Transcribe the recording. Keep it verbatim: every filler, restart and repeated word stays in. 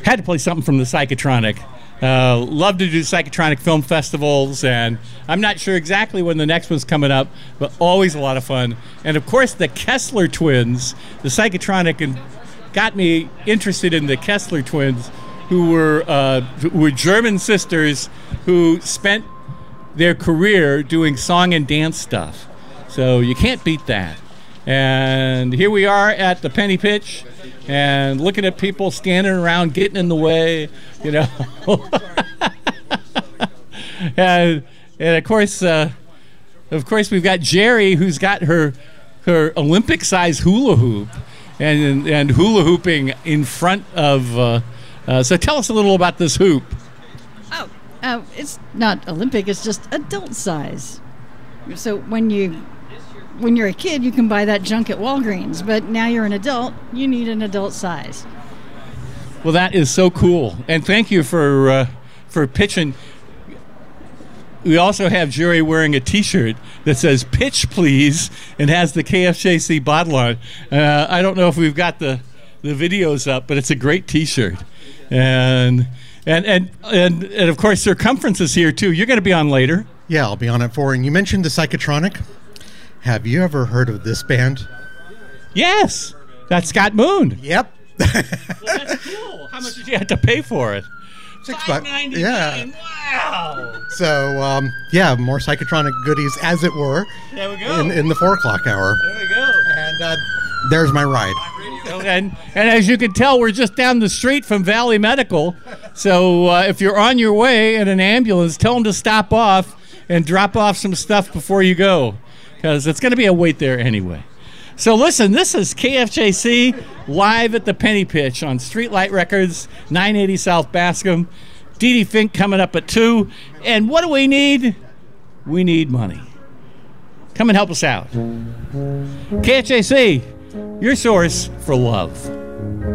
had to play something from the Psychotronic. Uh, love to do Psychotronic film festivals, and I'm not sure exactly when the next one's coming up, but always a lot of fun. And of course, the Kessler twins, the Psychotronic, and got me interested in the Kessler twins, who were uh, who were German sisters who spent their career doing song and dance stuff. So you can't beat that. And here we are at the Penny Pitch, and looking at people standing around, getting in the way, you know. and, and of course, uh, of course, we've got Jerry, who's got her her Olympic-sized hula hoop, and and hula hooping in front of. Uh, uh, so tell us a little about this hoop. Oh, uh, it's not Olympic; it's just adult size. So when you when you're a kid, you can buy that junk at Walgreens, but now you're an adult, you need an adult size. Well, that is so cool, and thank you for uh, for pitching. We also have Jerry wearing a T-shirt that says "Pitch, please," and has the K F J C bottle on. Uh, I don't know if we've got the the videos up, but it's a great T-shirt, and and and and, and of course, Circumference is here too. You're going to be on later. Yeah, I'll be on it for. And you mentioned the Psychotronic. Have you ever heard of this band? Yes, that's Scott Moon. Yep. Well, that's cool. How much did you have to pay for it? Six five bucks. ninety-nine. Yeah. Wow. So, um, yeah, more Psychotronic goodies, as it were. There we go. In, in the four o'clock hour. There we go. And uh, there's my ride. And, and as you can tell, we're just down the street from Valley Medical. So uh, if you're on your way in an ambulance, tell them to stop off and drop off some stuff before you go, because it's going to be a wait there anyway. So listen, this is K F J C live at the Penny Pitch on Streetlight Records, nine eighty South Bascom. Dee Dee Fink coming up at two. And what do we need? We need money. Come and help us out. K F J C, your source for love.